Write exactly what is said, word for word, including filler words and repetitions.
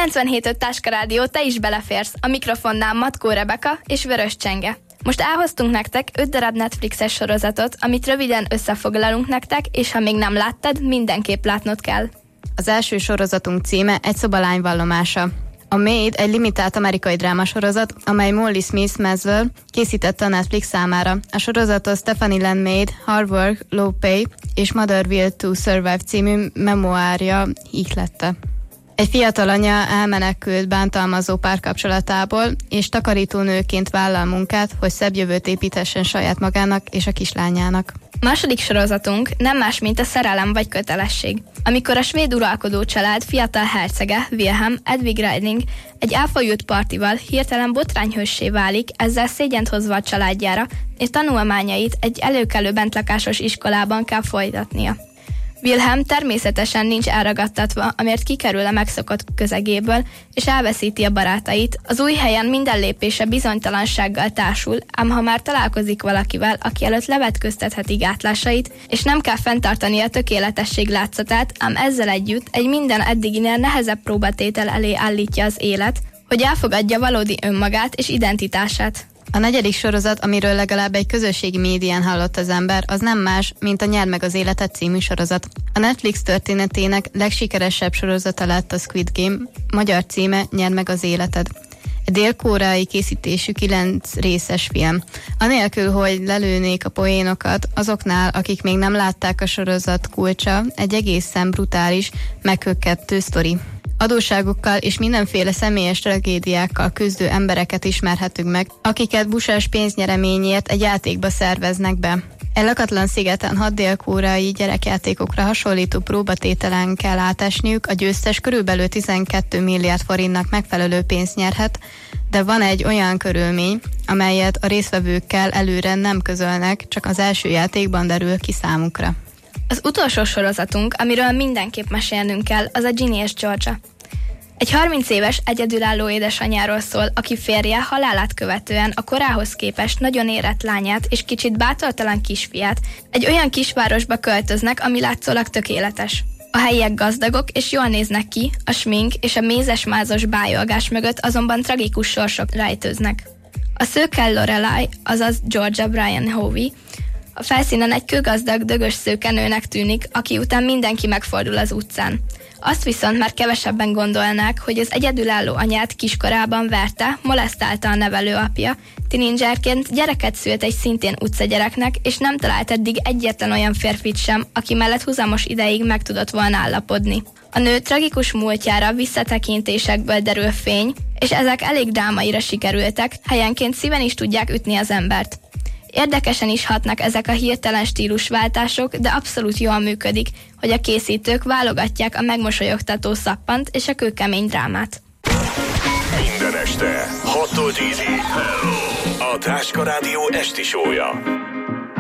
kilencvenhét öt Táska Rádió, te is beleférsz. A mikrofonnál Matkó Rebeka és Vörös Csenge. Most elhoztunk nektek öt darab Netflixes sorozatot, amit röviden összefoglalunk nektek, és ha még nem láttad, mindenképp látnod kell. Az első sorozatunk címe Egy szobalány vallomása. A Maid egy limitált amerikai drámasorozat, amely Molly Smith Maswell készítette a Netflix számára. A sorozatot Stephanie Len Maid, Hard Work, Low Pay és Mother Will to Survive című memoárja ihlette. Egy fiatal anya elmenekült bántalmazó párkapcsolatából, és takarítónőként vállal munkát, hogy szebb jövőt építhessen saját magának és a kislányának. Második sorozatunk nem más, mint a Szerelem vagy kötelesség. Amikor a svéd uralkodó család fiatal hercege, Wilhelm Edvig Riding egy elfajult partival hirtelen botrányhőssé válik, ezzel szégyent hozva a családjára, és tanulmányait egy előkelő bentlakásos iskolában kell folytatnia. Wilhelm természetesen nincs elragadtatva, amért kikerül a megszokott közegéből, és elveszíti a barátait. Az új helyen minden lépése bizonytalansággal társul, ám ha már találkozik valakivel, aki előtt levetköztetheti gátlásait, és nem kell fenntartani a tökéletesség látszatát, ám ezzel együtt egy minden eddiginél nehezebb próbatétel elé állítja az élet, hogy elfogadja valódi önmagát és identitását. A negyedik sorozat, amiről legalább egy közösségi médián hallott az ember, az nem más, mint a Nyerd meg az életed című sorozat. A Netflix történetének legsikeresebb sorozata lett a Squid Game, magyar címe Nyerd meg az életed. Egy dél-koreai készítésű kilenc részes film. Anélkül, hogy lelőnék a poénokat, azoknál, akik még nem látták a sorozat kulcsa, egy egészen brutális, meghökkentő sztori. Adósságokkal és mindenféle személyes tragédiákkal küzdő embereket ismerhetünk meg, akiket busás pénznyereményért egy játékba szerveznek be. Egy lakatlan szigeten hat dél-koreai gyerekjátékokra hasonlító próbatételen kell átesniük, a győztes körülbelül tizenkét milliárd forintnak megfelelő pénzt nyerhet, de van egy olyan körülmény, amelyet a résztvevőkkel előre nem közölnek, csak az első játékban derül ki számukra. Az utolsó sorozatunk, amiről mindenképp mesélnünk kell, az a Ginny és Georgia. Egy harminc éves egyedülálló édesanyjáról szól, aki férje halálát követően a korához képest nagyon érett lányát és kicsit bátortalan kisfiát egy olyan kisvárosba költöznek, ami látszólag tökéletes. A helyiek gazdagok és jól néznek ki, a smink és a mézes-mázos bájolgás mögött azonban tragikus sorsok rejtőznek. A szőke Lorelai, azaz Georgia Brian Hovey, a felszínen egy kőgazdag, dögös szőkenőnek tűnik, aki után mindenki megfordul az utcán. Azt viszont már kevesebben gondolnák, hogy az egyedülálló anyát kiskorában verte, molesztálta a nevelő apja, tinédzserként gyereket szült egy szintén utcagyereknek, és nem talált eddig egyetlen olyan férfit sem, aki mellett húzamos ideig meg tudott volna állapodni. A nő tragikus múltjára visszatekintésekből derül fény, és ezek elég drámaira sikerültek, helyenként szíven is tudják ütni az embert. Érdekesen is hatnak ezek a hirtelen stílusváltások, de abszolút jól működik, hogy a készítők válogatják a megmosolyogtató szappant és a kőkemény drámát. Minden este hattól tízig a Táska Rádió esti show-ja.